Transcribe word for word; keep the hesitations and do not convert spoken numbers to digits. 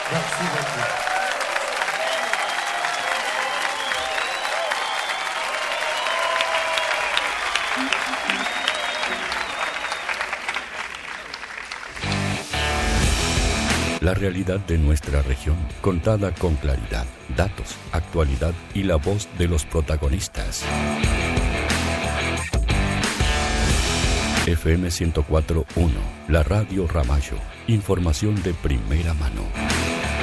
Merci beaucoup. La realidad de nuestra región, contada con claridad, datos, actualidad y la voz de los protagonistas. F M ciento cuatro punto uno, la radio Ramallo. Información de primera mano.